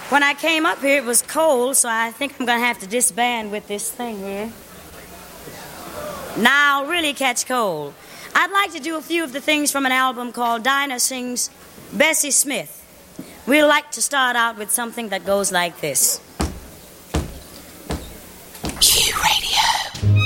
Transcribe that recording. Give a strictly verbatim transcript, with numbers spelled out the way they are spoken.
When I came up here, it was cold, so I think I'm going to have to disband with this thing here. Now I'll really catch cold. I'd like to do a few of the things from an album called Dinah Sings Bessie Smith. We'd like to start out with something that goes like this.